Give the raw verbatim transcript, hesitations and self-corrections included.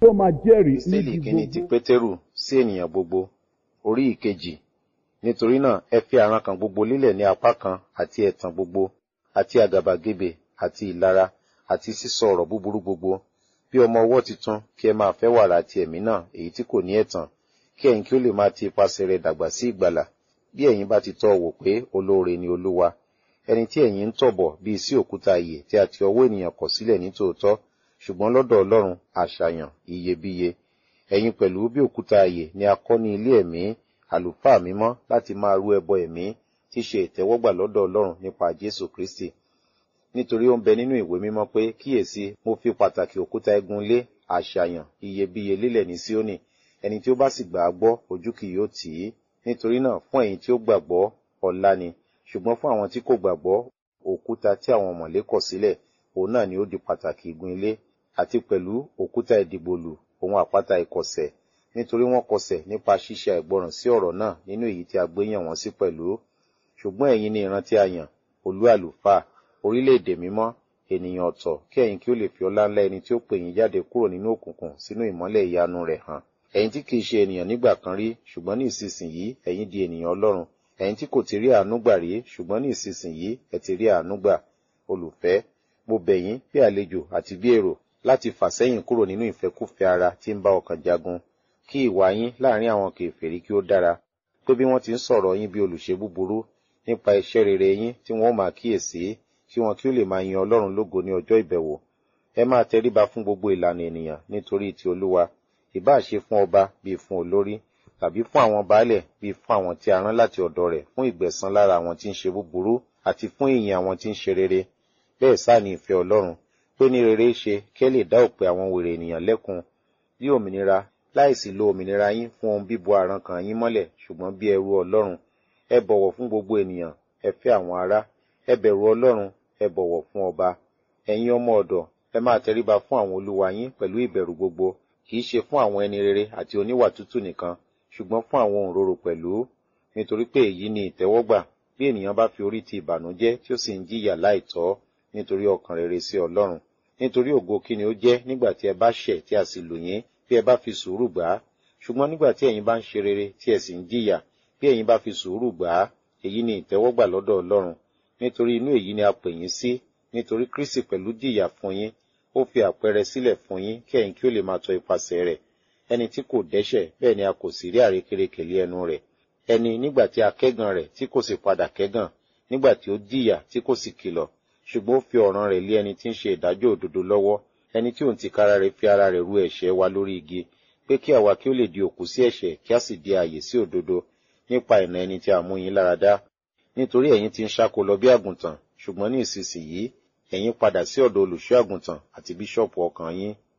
ó máa jẹ́rìí Episteli níbi kìíní ti gbogbo. Pétérù sí ènìyàn gbogbo, orí ìkejì. Nítorí náà, ẹ fi àrankàn kan gbogbo lílẹ̀ ní apá kan, àti ẹ̀tàn gbogbo, àti àgàbàgebè, àti ìlara, àti sísọ ọ̀rọ̀ búburú gbogbo. Bí ọmọ ọwọ́ titun, kí ẹ máa fẹ́ wàrà àti ẹ̀mí náà, èyí tí kò ní ẹ̀tàn, kí ẹ̀yin kí ó lè máa ti ipasẹ̀ rẹ̀ dàgbà sí ìgbàlà, bí ẹ̀yin bá ti tọ́ wò pé olóore ni Olúwa. Ẹni tí ẹ̀yin ń tọ̀bọ̀ bíi sí òkúta ìyè tí a ti ọwọ́ ènìyàn kọ̀ sílẹ̀ ní tòótọ́, ṣùgbọ́n lọ́dọ̀ Ọlọ́run àṣàyàn iyebíye. Ẹ̀yin pẹ̀lú bí òkúta ìyè ni a kọ́ ní ilé ẹ̀mí, àlùfáà mímọ́ láti máa rú ẹbọ ẹ̀mí tí ṣe ìtẹ́wọ́gbà lọ́dọ̀ Ọlọ́run nípa Jésù Kristi. Nítorí ó ń bẹ nínú ìwé mímọ́ pé, kíyèsí, mo fi pàtàkì òkúta igun lé àṣàyàn iyebíye lélẹ̀ ní Síónì, ẹni tí ó bá sì gbà á gbọ́, ojú kì yóò tì í. Nítorí náà, fún ẹ̀yin tí ó gbàgbọ́, ọlá ni, ṣùgbọ́n fún àwọn tí kò gbàgbọ́, òkúta tí àwọn ọ̀mọ̀lé kọ̀ sílẹ̀, òun náà ni ó di pàtàkì igun ilé, àti pẹ̀lú òkúta ìdìbòlù, òun àpáta ìkọ̀sẹ̀, nítorí wọ́n kọsẹ̀ nípa ṣíṣe àìgbọràn sí ọ̀rọ̀ náà nínú èyí tí a gbé yàn wọ́n sí pẹ̀lú. Ṣùgbọ́n ẹ̀yin ni ìran tí a yàn, olú àlùfáà, orílẹ̀-èdè mímọ́, ènìyàn ọ̀tọ̀, kí ẹ̀yin kí ó lè fi ọlá ńlá ẹni tí ó pè yín jáde kúrò nínú òkùnkùn sínú ìmọ́lẹ̀ ìyanu rẹ̀ hàn. Ẹ̀yin tí kìí ṣe ènìyàn nígbà kan rí, ṣùgbọ́n ní ìsinsìnyí ẹ̀yin di ènìyàn Ọlọ́run. Ẹ̀yin tí kò ti rí àánú gbà rí, ṣùgbọ́n ní ìsinsìnyí ẹ ti rí àánú gbà. Olùfẹ́, mo bẹ̀ yín bí àlejò àti bí èrò láti fà sẹ́yìn kúrò nínú ìfẹ́kúfẹ̀ẹ́ ara tí ń bá ọkàn jagun, kí ìwà yín láàrin àwọn kèfèrí kí ó dára, pé bí wọ́n ti ń sọ̀rọ̀ yín bí olùṣe búburú nípa iṣẹ́ rere yín tí wọ́n ó máa kíyèsí, kí wọn kí ó lè máa yin Ọlọ́run lógo ní ọjọ́ ìbẹ̀wò. Ẹ máa tẹríba fún gbogbo ìlànà ènìyàn nítorí ti Olúwa, ìbá ṣe fún ọba bíi fún olórí, tàbí fún àwọn baálẹ̀ bíi fún àwọn tí a rán láti ọ̀dọ̀ rẹ̀ fún ìgbẹ̀san lára àwọn tí ń ṣe búburú àti fún ìyìn àwọn tí ń ṣe rere. Bẹ́ẹ̀ sáà ni ìfẹ́ Ọlọ́run, pé ní rere ṣe kí ẹ lè dá òpè àwọn wèrè ènìyàn lẹ́kun, bí òmìnira, láìsí lo òmìnira yín fún ohun bíbo àrankàn yín mọ́lẹ̀, ṣùgbọ́n bí ẹrú Ọlọ́run. Ẹ bọ̀wọ̀ fún gbogbo ènìyàn, ẹ fẹ́ àwọn ará, ẹ bẹ̀rù Ọlọ́run, ẹ bọ̀wọ̀ fún ọba. Ẹ̀yin ọmọ ọ̀dọ̀, ẹ máa tẹríba fún àwọn olúwa yín pẹ̀lú ìbẹ̀rù gbogbo, kì í ṣe fún àwọn ẹni rere àti oníwà tútù nìkan, ṣùgbọ́n fún àwọn òǹrorò pẹ̀lú. Nítorí pé èyí ni ìtẹ́wọ́gbà, bí ènìyàn bá fi orí ti ìbànújẹ́ tí ó sì ń jìyà láìtọ́ nítorí ọkàn rere sí Ọlọ́run. Nítorí ògo kí ni ó jẹ́ nígbà tí ẹ bá ṣẹ̀ tí a sì lù yín, bí ẹ bá fi sùúrù gbà á. Ṣùgbọ́n nígbà tí ẹ̀yin bá ń ṣe rere tí ẹ sì ń jìyà, bí ẹ̀yin bá fi sùúrù gbà á, èyí ni ìtẹ́wọ́gbà lọ́dọ̀ Ọlọ́run. Nítorí inú èyí ni a pè yín sí, nítorí Kristi pẹ̀lú jìyà fún yín, ó fi àpẹẹrẹ sílẹ̀ fún yín kí ẹ̀yin kí ó lè máa tọ ipasẹ̀ rẹ̀. Ẹni tí kò dẹ́ṣẹ̀, bẹ́ẹ̀ ni a kò sì rí àrékérekè lé ẹnu rẹ̀. Ẹni nígbà tí a kẹ́gàn rẹ̀ tí kò sì padà kẹ́gàn, nígbà tí ó jìyà tí kò sì kìlọ̀, ṣùgbọ́n ó fi ọ̀ràn rẹ̀ lé ẹni tí ń ṣe ìdájọ́ òdodo lọ́wọ́, ẹni tí òun tìkára rẹ̀ fi ara rẹ̀ rú ẹ̀ṣẹ̀ wa lórí igi, pé kí àwa kí ó lè di òkú sí ẹ̀ṣẹ̀ kí a sì di ààyè sí òdodo, nípa ìnà ẹni tí a mú yín lára dá. Nítorí ẹ̀yin ti ń ṣáko lọ bí àgùntàn, ṣùgbọ́n ní ìsinsìnyí ẹ̀yin padà sí ọ̀dọ̀ olùṣọ́ àgùntàn àti bíṣọ̀pù ọkàn yín.